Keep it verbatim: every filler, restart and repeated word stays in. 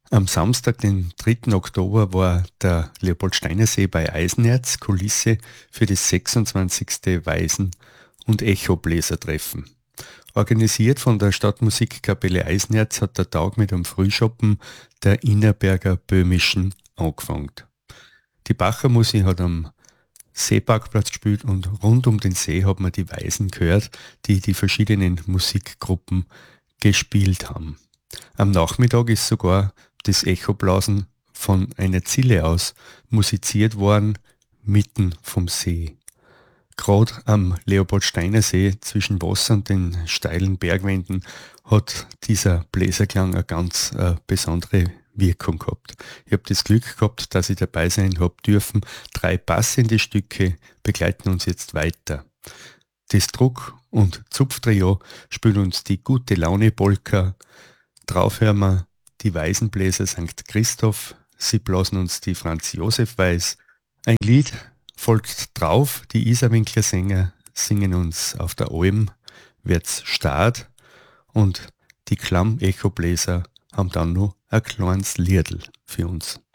Am Samstag, den dritten Oktober, war der Leopoldsteinersee bei Eisenerz Kulisse für das sechsundzwanzigste Weisen- und Echobläsertreffen. Organisiert von der Stadtmusikkapelle Eisenerz hat der Tag mit einem Frühschoppen der Innerberger Böhmischen angefangen. Die Bacher Musik hat am Seeparkplatz gespielt und rund um den See hat man die Weisen gehört, die die verschiedenen Musikgruppen gespielt haben. Am Nachmittag ist sogar das Echoblasen von einer Zille aus musiziert worden, mitten vom See. Gerade am Leopoldsteiner See zwischen Wasser und den steilen Bergwänden hat dieser Bläserklang eine ganz äh, besondere Wirkung gehabt. Ich habe das Glück gehabt, dass ich dabei sein habe dürfen. Drei passende Stücke begleiten uns jetzt weiter. Das Druck- und Zupftrio spielt uns die gute Laune Polka. Drauf hören wir die Waisenbläser Sankt Christoph. Sie blasen uns die Franz Josef Weiß. Ein Lied folgt drauf. Die Isarwinkler Sänger singen uns auf der Alm wird's Start und die Klamm-Echobläser haben dann noch ein kleines Liedl für uns.